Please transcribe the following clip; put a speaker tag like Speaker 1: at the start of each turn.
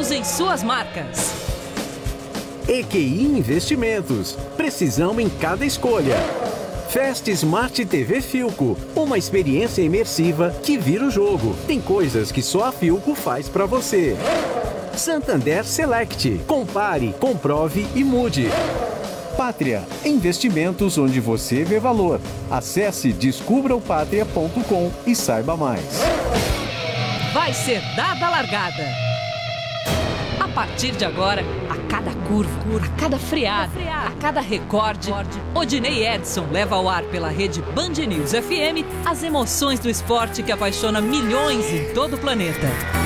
Speaker 1: Usem suas marcas.
Speaker 2: EQI Investimentos. Precisão em cada escolha. Fast Smart TV Philco. Uma experiência imersiva que vira o jogo. Tem coisas que só a Philco faz pra você. Santander Select. Compare, comprove e mude. Pátria. Investimentos onde você vê valor. Acesse descubraopatria.com e saiba mais.
Speaker 1: Vai ser dada a largada. A partir de agora, a cada curva, a cada freada, a cada recorde, Odinei Edson leva ao ar pela rede Band News FM as emoções do esporte que apaixona milhões em todo o planeta.